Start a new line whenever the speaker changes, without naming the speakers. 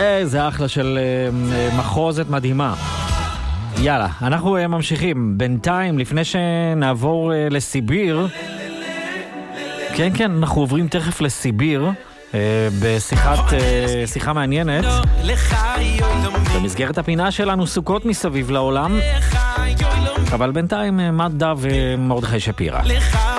זה אחלה של מחוזת מדהימה. יאללה, אנחנו ממשיכים. בינתיים, לפני שנעבור לסיביר, כן, אנחנו עוברים תכף לסיביר, בשיחה מעניינת במסגרת הפינה שלנו סוכות מסביב לעולם, אבל בינתיים מדע ומרדכי שפירא.